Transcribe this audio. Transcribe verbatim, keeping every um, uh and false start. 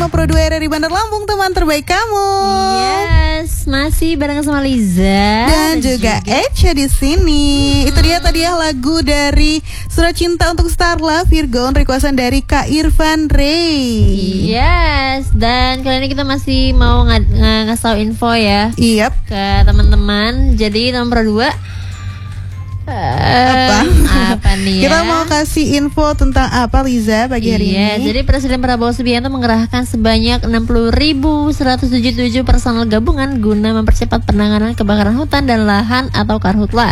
lima Pro dua R R I Bandar Lampung, teman terbaik kamu. Yes, masih bareng sama Liza dan, dan juga, juga Echa di sini. Hmm. Itu dia tadi ya lagu dari Surat Cinta untuk Starla Virgon, requestan dari Kak Irfan Ray. Yes, dan kali ini kita masih mau ng- ng- ngasih tau info ya. Yep. Ke teman-teman. Jadi teman Pro dua Uh, apa? Apa nih ya? Kita mau kasih info tentang apa, Liza, pagi hari iya, ini? Jadi Presiden Prabowo Subianto mengerahkan sebanyak enam puluh ribu seratus tujuh puluh tujuh personel gabungan guna mempercepat penanganan kebakaran hutan dan lahan atau karhutla.